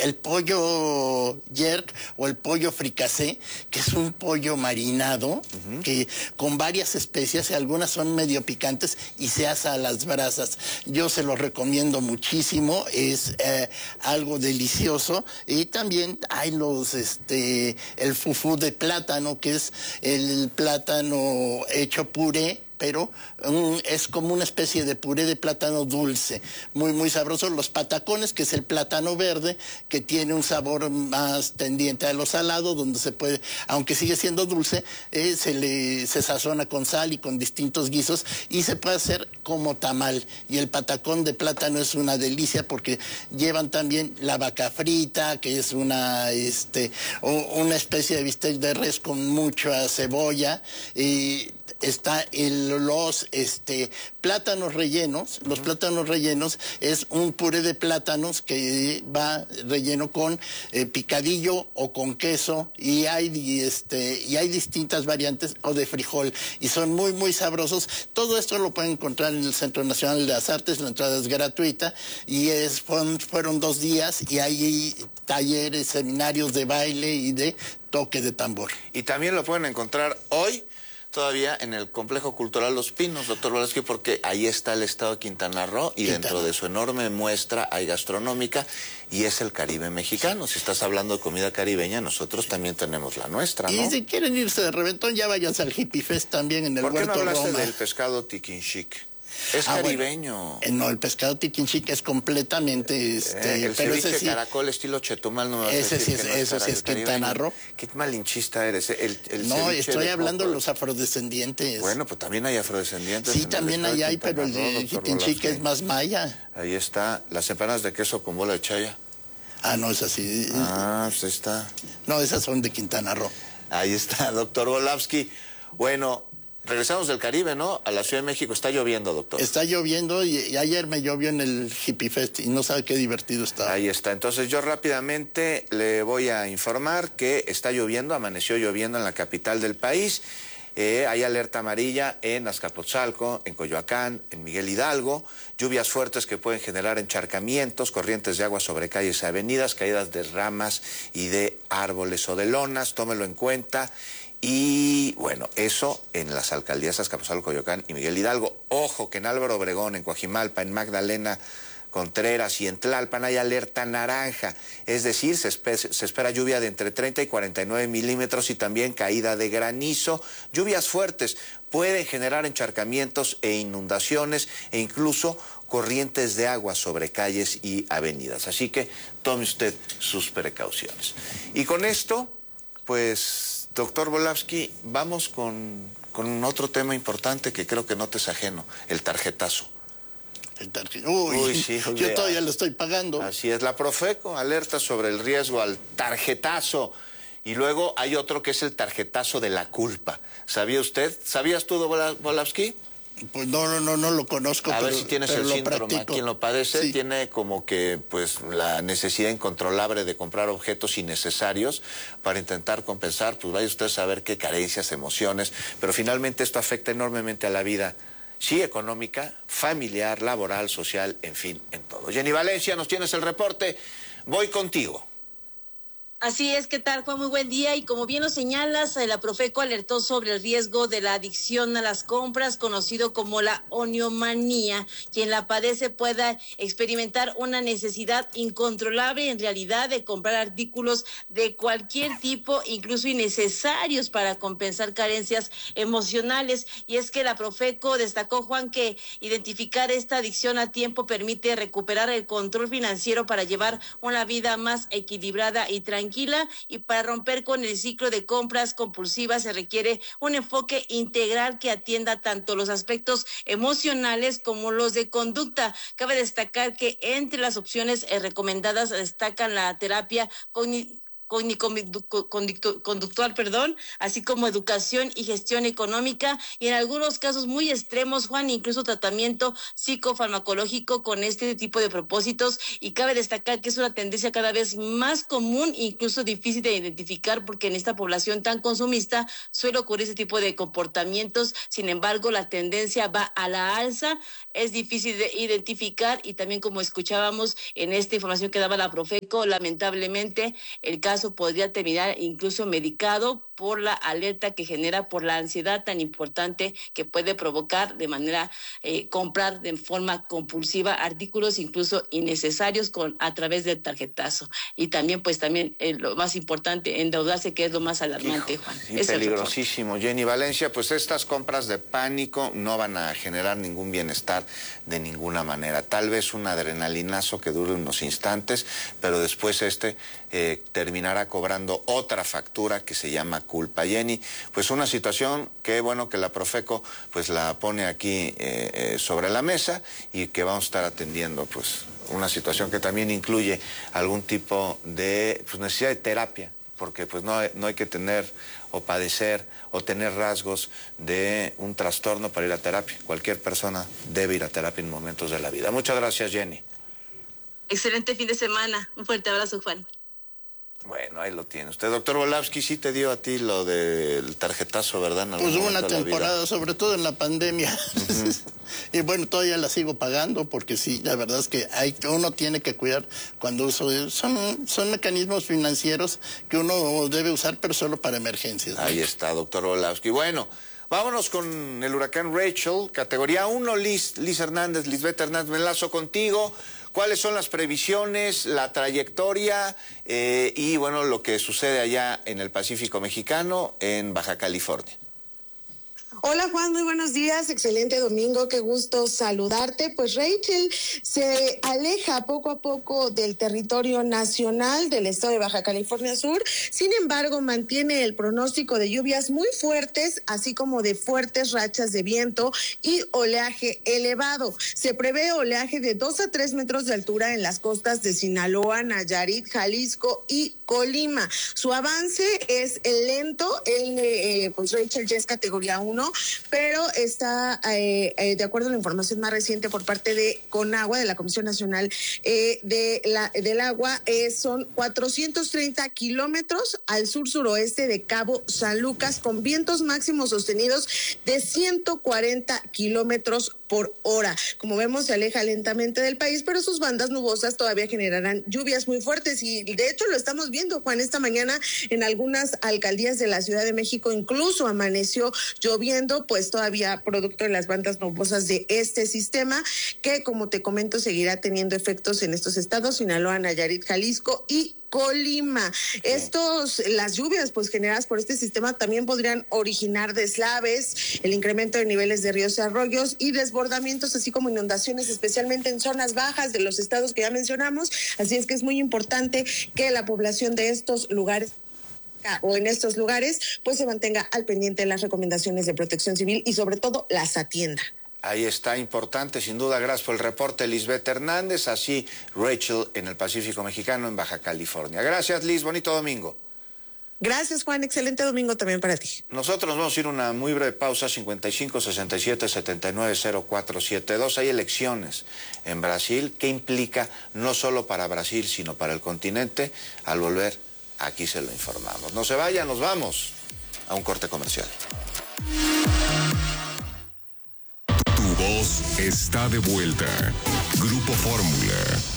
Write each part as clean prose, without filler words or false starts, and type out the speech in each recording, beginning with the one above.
el pollo yerk o el pollo fricasé, que es un pollo marinado, que con varias especias, y algunas son medio picantes, y se asa a las brasas. Yo se lo recomiendo muchísimo, es algo delicioso. Y también hay el fufú de plátano, que es el plátano hecho puré, pero es como una especie de puré de plátano dulce, muy, muy sabroso. Los patacones, que es el plátano verde, que tiene un sabor más tendiente a lo salado, donde se puede, aunque sigue siendo dulce, se sazona con sal y con distintos guisos, y se puede hacer como tamal. Y el patacón de plátano es una delicia, porque llevan también la vaca frita, que es una especie de bistec de res con mucha cebolla, y está los plátanos rellenos. Los plátanos rellenos es un puré de plátanos que va relleno con picadillo o con queso, y hay distintas variantes, o de frijol, y son muy, muy sabrosos. Todo esto lo pueden encontrar en el Centro Nacional de las Artes. La entrada es gratuita, y fueron 2 días, y hay talleres, seminarios de baile y de toque de tambor. Y también lo pueden encontrar hoy todavía en el Complejo Cultural Los Pinos, doctor Volaski, porque ahí está el estado de Quintana Roo, y dentro de su enorme muestra hay gastronómica, y es el Caribe mexicano. Si estás hablando de comida caribeña, nosotros también tenemos la nuestra, ¿no? Y si quieren irse de reventón, ya váyanse al Hippie Fest también en el Huerto Roma. ¿Por qué no hablaste del pescado tiquinchic? Es caribeño. Bueno, no, el pescado tiquinchic es completamente... el pero ceviche ese sí, caracol estilo chetumal, no me vas a ese decir sí, que no es eso sí es Quintana Roo. Qué malinchista eres. No, estoy hablando de los afrodescendientes. Bueno, pues también hay afrodescendientes. Sí, también hay, pero el tiquinchic es más maya. Ahí está, las empanadas de queso con bola de chaya. Ah, no, es así. Ah, pues está. No, esas son de Quintana Roo. Ahí está, doctor Volavsky. Bueno, regresamos del Caribe, ¿no? A la Ciudad de México. Está lloviendo, doctor. Está lloviendo, y ayer me llovió en el Hippie Fest, y no sabe qué divertido estaba. Ahí está. Entonces yo rápidamente le voy a informar que está lloviendo, amaneció lloviendo en la capital del país. Hay alerta amarilla en Azcapotzalco, en Coyoacán, en Miguel Hidalgo. Lluvias fuertes que pueden generar encharcamientos, corrientes de agua sobre calles y avenidas, caídas de ramas y de árboles o de lonas. Tómelo en cuenta. Y bueno, eso en las alcaldías Azcapotzalco, Coyoacán y Miguel Hidalgo. Ojo que en Álvaro Obregón, en Coajimalpa, en Magdalena Contreras y en Tlalpan hay alerta naranja, es decir, se espera lluvia de entre 30 y 49 milímetros, y también caída de granizo. Lluvias fuertes pueden generar encharcamientos e inundaciones, e incluso corrientes de agua sobre calles y avenidas. Así que tome usted sus precauciones. Y con esto, pues, doctor Volavsky, vamos con otro tema importante que creo que no te es ajeno, el tarjetazo. Uy, sí, yo todavía lo estoy pagando. Así es, la Profeco alerta sobre el riesgo al tarjetazo. Y luego hay otro que es el tarjetazo de la culpa. ¿Sabía usted? ¿Sabías tú, Volavsky? Pues no lo conozco. A ver si tienes el síndrome. Quien lo padece sí. Tiene como que pues la necesidad incontrolable de comprar objetos innecesarios para intentar compensar, pues vaya usted a saber qué carencias, emociones, pero finalmente esto afecta enormemente a la vida. Sí, económica, familiar, laboral, social, en fin, en todo. Jenny Valencia, nos tienes el reporte. Voy contigo. Así es, ¿qué tal, Juan? Muy buen día. Y como bien lo señalas, la Profeco alertó sobre el riesgo de la adicción a las compras, conocido como la oniomanía. Quien la padece pueda experimentar una necesidad incontrolable, en realidad, de comprar artículos de cualquier tipo, incluso innecesarios, para compensar carencias emocionales. Y es que la Profeco destacó, Juan, que identificar esta adicción a tiempo permite recuperar el control financiero para llevar una vida más equilibrada y tranquila. Y para romper con el ciclo de compras compulsivas se requiere un enfoque integral que atienda tanto los aspectos emocionales como los de conducta. Cabe destacar que entre las opciones recomendadas destacan la terapia conductual, así como educación y gestión económica, y en algunos casos muy extremos, Juan, incluso tratamiento psicofarmacológico con este tipo de propósitos. Y cabe destacar que es una tendencia cada vez más común, incluso difícil de identificar, porque en esta población tan consumista suele ocurrir ese tipo de comportamientos. Sin embargo, la tendencia va a la alza, es difícil de identificar, y también, como escuchábamos en esta información que daba la Profeco, lamentablemente el caso podría terminar incluso medicado por la alerta que genera, por la ansiedad tan importante que puede provocar de manera comprar de forma compulsiva artículos incluso innecesarios a través del tarjetazo. Y también, pues también lo más importante, endeudarse, que es lo más alarmante, Juan. Es peligrosísimo. Jenny Valencia, pues estas compras de pánico no van a generar ningún bienestar de ninguna manera. Tal vez un adrenalinazo que dure unos instantes, pero después terminará cobrando otra factura que se llama culpa. Jenny, pues una situación que bueno que la Profeco pues la pone aquí sobre la mesa, y que vamos a estar atendiendo, pues una situación que también incluye algún tipo de necesidad de terapia, porque pues no hay que tener o padecer o tener rasgos de un trastorno para ir a terapia. Cualquier persona debe ir a terapia en momentos de la vida. Muchas gracias, Jenny. Excelente fin de semana. Un fuerte abrazo, Juan. Bueno, ahí lo tiene usted. Doctor Volavsky, sí te dio a ti lo del tarjetazo, ¿verdad? Pues hubo una temporada, sobre todo en la pandemia. Y bueno, todavía la sigo pagando, porque sí, la verdad es que uno tiene que cuidar cuando uso. Son mecanismos financieros que uno debe usar, pero solo para emergencias, ¿no? Ahí está, doctor Volavsky. Bueno, vámonos con el huracán Rachel, categoría 1, Lisbeth Hernández, me enlazo contigo. ¿Cuáles son las previsiones, la trayectoria y bueno, lo que sucede allá en el Pacífico Mexicano, en Baja California? Hola Juan, muy buenos días, excelente domingo, qué gusto saludarte. Pues Rachel se aleja poco a poco del territorio nacional del estado de Baja California Sur, sin embargo mantiene el pronóstico de lluvias muy fuertes, así como de fuertes rachas de viento y oleaje elevado. Se prevé oleaje de 2 a 3 metros de altura en las costas de Sinaloa, Nayarit, Jalisco y Colima. Su avance es lento, pues Rachel ya es categoría 1, pero está, de acuerdo a la información más reciente por parte de Conagua, de la Comisión Nacional del Agua, son 430 kilómetros al sur-suroeste de Cabo San Lucas, con vientos máximos sostenidos de 140 kilómetros por hora. Como vemos, se aleja lentamente del país, pero sus bandas nubosas todavía generarán lluvias muy fuertes, y de hecho lo estamos viendo, Juan, esta mañana en algunas alcaldías de la Ciudad de México incluso amaneció lloviendo, pues todavía producto de las bandas nubosas de este sistema, que como te comento seguirá teniendo efectos en estos estados: Sinaloa, Nayarit, Jalisco y Colima. Las lluvias pues generadas por este sistema también podrían originar deslaves, el incremento de niveles de ríos y arroyos y desbordamientos, así como inundaciones, especialmente en zonas bajas de los estados que ya mencionamos. Así es que es muy importante que la población de estos lugares pues se mantenga al pendiente de las recomendaciones de Protección Civil y sobre todo las atienda. Ahí está, importante, sin duda. Gracias por el reporte, Lisbeth Hernández. Así, Rachel en el Pacífico Mexicano, en Baja California. Gracias, Liz. Bonito domingo. Gracias, Juan. Excelente domingo también para ti. Nosotros nos vamos a ir a una muy breve pausa. 55-67-79-0472. Hay elecciones en Brasil. ¿Qué implica no solo para Brasil, sino para el continente? Al volver, aquí se lo informamos. No se vayan, nos vamos a un corte comercial. Tu voz está de vuelta. Grupo Fórmula.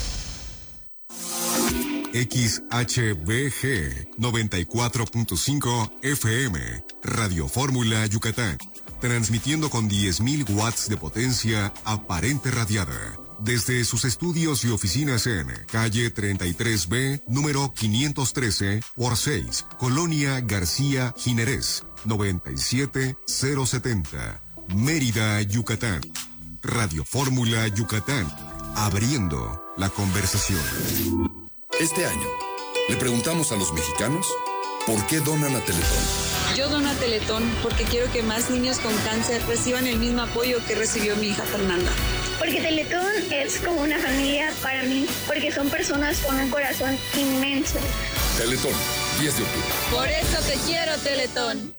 XHBG 94.5 FM. Radio Fórmula Yucatán. Transmitiendo con 10.000 watts de potencia aparente radiada. Desde sus estudios y oficinas en calle 33B, número 513 por 6, Colonia García Jiménez, 97070. Mérida, Yucatán. Radio Fórmula Yucatán, abriendo la conversación. Este año, le preguntamos a los mexicanos por qué donan a Teletón. Yo dono a Teletón porque quiero que más niños con cáncer reciban el mismo apoyo que recibió mi hija Fernanda. Porque Teletón es como una familia para mí, porque son personas con un corazón inmenso. Teletón, 10 de octubre. Por eso te quiero, Teletón.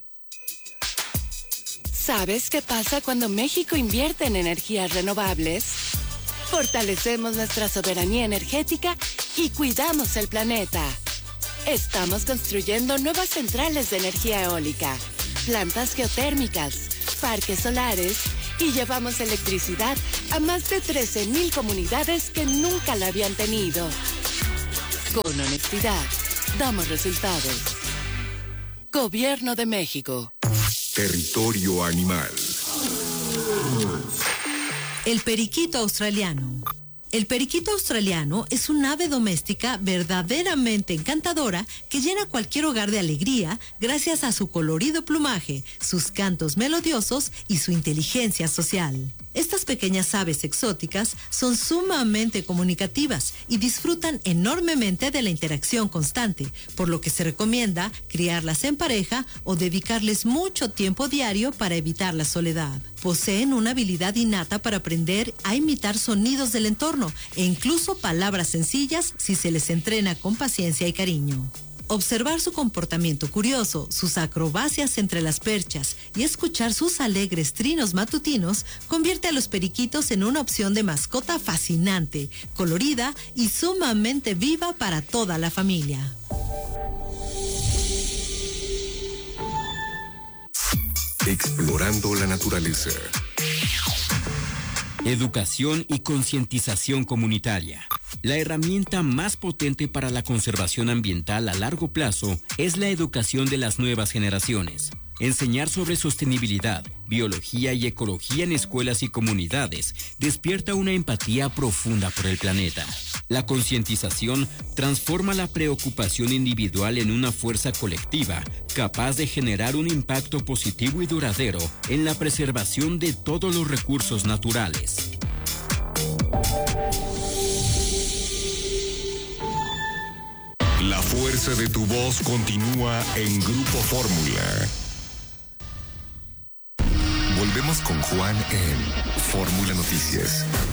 ¿Sabes qué pasa cuando México invierte en energías renovables? Fortalecemos nuestra soberanía energética y cuidamos el planeta. Estamos construyendo nuevas centrales de energía eólica, plantas geotérmicas, parques solares y llevamos electricidad a más de 13,000 comunidades que nunca la habían tenido. Con honestidad, damos resultados. Gobierno de México. Territorio animal. El periquito australiano. El periquito australiano es un ave doméstica verdaderamente encantadora que llena cualquier hogar de alegría gracias a su colorido plumaje, sus cantos melodiosos y su inteligencia social. Estas pequeñas aves exóticas son sumamente comunicativas y disfrutan enormemente de la interacción constante, por lo que se recomienda criarlas en pareja o dedicarles mucho tiempo diario para evitar la soledad. Poseen una habilidad innata para aprender a imitar sonidos del entorno e incluso palabras sencillas si se les entrena con paciencia y cariño. Observar su comportamiento curioso, sus acrobacias entre las perchas y escuchar sus alegres trinos matutinos convierte a los periquitos en una opción de mascota fascinante, colorida y sumamente viva para toda la familia. Explorando la naturaleza. Educación y concientización comunitaria. La herramienta más potente para la conservación ambiental a largo plazo es la educación de las nuevas generaciones. Enseñar sobre sostenibilidad, biología y ecología en escuelas y comunidades despierta una empatía profunda por el planeta. La concientización transforma la preocupación individual en una fuerza colectiva capaz de generar un impacto positivo y duradero en la preservación de todos los recursos naturales. La fuerza de tu voz continúa en Grupo Fórmula. Volvemos con Juan en Fórmula Noticias.